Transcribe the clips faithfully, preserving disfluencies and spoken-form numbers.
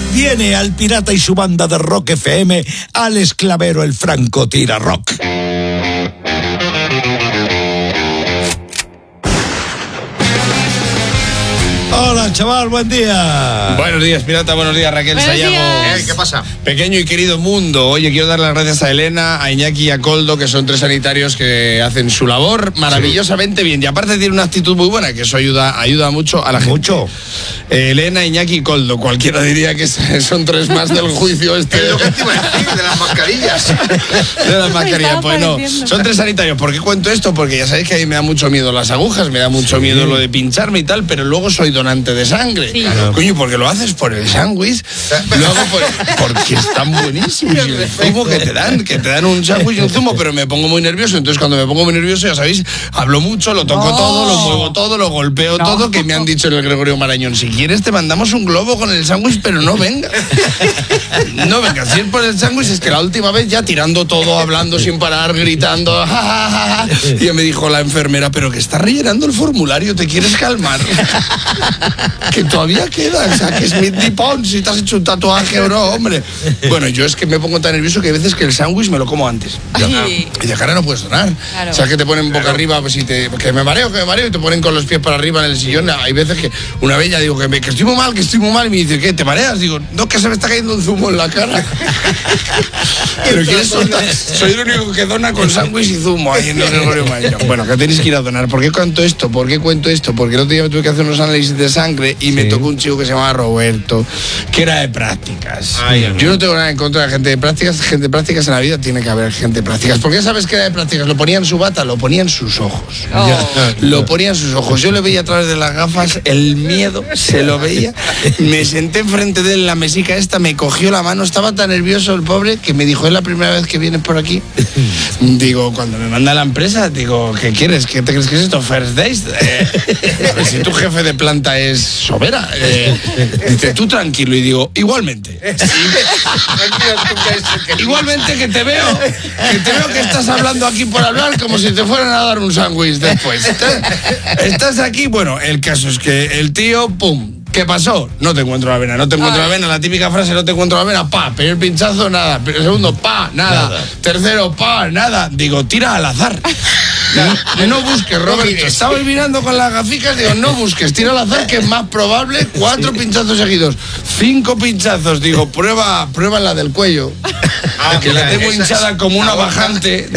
Viene al pirata y su banda de Rock F M, Alex Clavero, el Franco Tira Rock. Hola, chaval, buen día. Buenos días, pirata, buenos días, Raquel Buenos Sayamo. días. Eh, ¿Qué pasa? Pequeño y querido mundo. Oye, quiero dar las gracias a Elena, a Iñaki y a Coldo, que son tres sanitarios que hacen su labor maravillosamente bien. Y aparte tiene una actitud muy buena, que eso ayuda, ayuda mucho a la gente. Mucho. Eh, Elena, Iñaki y Coldo. Cualquiera diría que son tres más del juicio este. Es lo que te iba a decir, de las mascarillas. De las mascarillas, Estaba pues no. pareciendo. Son tres sanitarios. ¿Por qué cuento esto? Porque ya sabéis que a mí me da mucho miedo las agujas, me da mucho Sí. miedo lo de pincharme y tal, pero luego soy donante de sangre. Sí. Claro. Coño, porque lo haces por el sándwich, luego por, porque están buenísimos. Y el zumo que te dan, que te dan un sándwich y un zumo, pero me pongo muy nervioso. Entonces, cuando me pongo muy nervioso, ya sabéis, hablo mucho, lo toco No. todo, lo muevo todo, lo golpeo No. todo, que me han dicho en el Gregorio Marañón. Si quieres, te mandamos un globo con el sándwich, pero no venga. No venga, si es por el sándwich, es que la última vez ya tirando todo, hablando sin parar, gritando, ja, ja, ja, ja. Y ya me dijo la enfermera, pero que estás rellenando el formulario, ¿te quieres calmar? Que todavía queda, o sea, que es Mitty Pons, si te has hecho un tatuaje o no, hombre. Bueno, yo es que me pongo tan nervioso que hay veces que el sándwich me lo como antes. Ay. Y de cara no puedes donar. Claro. O sea, que te ponen boca arriba, pues si te, que me mareo, que me mareo, y te ponen con los pies para arriba en el sillón. Hay veces que una vez ya digo que, me, que estoy muy mal, que estoy muy mal, y me dice, ¿qué? ¿Te mareas? Digo, no, que se me está cayendo un zumo en la cara. Pero ¿quieres soltar? Soy el único que dona con sándwich y zumo ahí en el Gregorio Marañón. Bueno, que tenéis que ir a donar. ¿Por qué cuento esto? ¿Por qué cuento esto? Porque el otro día me tuve que hacer unos análisis de sangre y me Sí. tocó un chico que se llamaba Roberto, que era de prácticas. Ay, Yo no tengo nada en contra de la gente de prácticas. Gente de prácticas en la vida tiene que haber gente de prácticas. ¿Por qué sabes que era de prácticas? Lo ponía en su bata, lo ponía en sus ojos. Oh. Lo ponía en sus ojos. Yo le veía a través de las gafas, el miedo, se lo veía. Me senté enfrente de él en la mesica esta, me cogió la mano, estaba tan nervioso el pobre que me dijo, es la primera vez que vienes por aquí. Digo, cuando me manda a la empresa, digo, ¿qué quieres? ¿Qué te crees que es esto? ¿First Days? Eh, pues si tu jefe de planta es Sobera. Eh, dice, tú tranquilo. Y digo, igualmente. Igualmente que te veo, que te veo que estás hablando aquí por hablar como si te fueran a dar un sándwich después. Estás aquí, bueno, el caso es que el tío, pum. ¿Qué pasó? No te encuentro la vena, no te encuentro Ay. la vena, la típica frase, no te encuentro la vena, pa, primer pinchazo, nada, segundo, pa, nada, Nada. tercero, pa, nada, digo, tira al azar. No, no busques, Robert, que estabas mirando con las gaficas, digo, no busques, tira al azar, que es más probable, cuatro pinchazos seguidos, cinco pinchazos, digo, prueba, prueba la del cuello, que la tengo esa hinchada es como una la boca. bajante.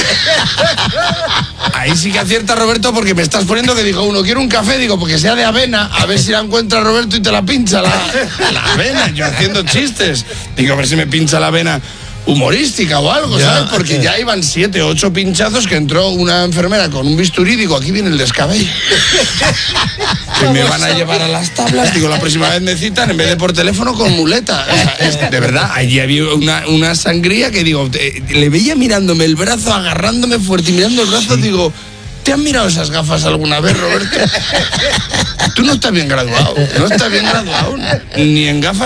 Ahí sí que acierta, Roberto, porque me estás poniendo que digo, uno, quiero un café, digo, porque sea de avena, a ver si la encuentra Roberto y te la pincha la, la avena, yo haciendo chistes. Digo, a ver si me pincha la avena humorística o algo, Ya. ¿sabes? Porque ya iban siete, ocho pinchazos que entró una enfermera con un bisturí, digo, aquí viene el descabello. Que me van a llevar a las tablas, digo, la próxima vez me citan, en vez de por teléfono, con muleta. O sea, es- de verdad, allí había una, una sangría que, digo, te- le veía mirándome el brazo, agarrándome fuerte y mirando el brazo, digo, ¿te han mirado esas gafas alguna vez, Roberto? Tú no estás bien graduado, no estás bien graduado, ni en gafas